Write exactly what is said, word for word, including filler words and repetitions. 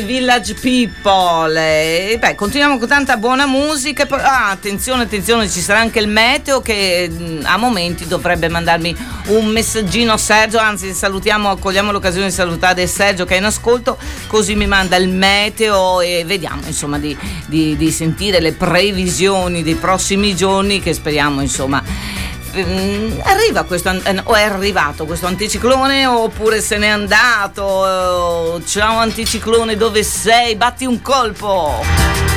Village People. E beh, continuiamo con tanta buona musica. Poi, ah, attenzione, attenzione, ci sarà anche il meteo che mh, a momenti dovrebbe mandarmi un messaggino Sergio, anzi salutiamo, cogliamo l'occasione di salutare Sergio che è in ascolto, così mi manda il meteo e vediamo insomma di, di, di sentire le previsioni dei prossimi giorni che speriamo insomma arriva questo, o è arrivato questo anticiclone oppure se n'è andato. Ciao anticiclone, dove sei? Batti un colpo.